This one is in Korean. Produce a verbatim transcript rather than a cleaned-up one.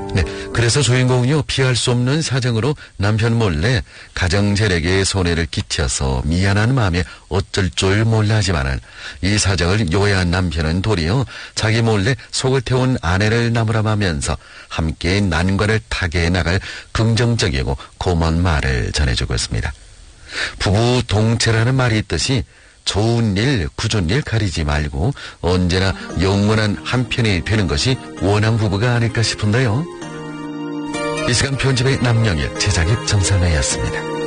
네, 그래서 주인공은요, 피할 수 없는 사정으로 남편 몰래 가정재력에 손해를 끼쳐서 미안한 마음에 어쩔 줄 몰라 하지만은 이 사정을 요해한 남편은 도리어 자기 몰래 속을 태운 아내를 나무라하면서 함께 난관을 타개해 나갈 긍정적이고 고마운 말을 전해주고 있습니다. 부부 동체라는 말이 있듯이 좋은 일, 굳은 일 가리지 말고 언제나 영원한 한편이 되는 것이 원앙 부부가 아닐까 싶은데요. 이 시간 편집의 남영일, 제작의 정선혜였습니다.